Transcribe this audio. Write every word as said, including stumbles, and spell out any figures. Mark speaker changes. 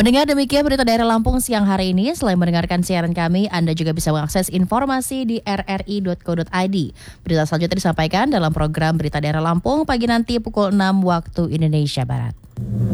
Speaker 1: Pendengar, demikian berita daerah Lampung siang hari ini. Selain mendengarkan siaran kami, Anda juga bisa mengakses informasi di r r i dot co dot i d. Berita selanjutnya disampaikan dalam program Berita Daerah Lampung pagi nanti pukul enam waktu Indonesia Barat.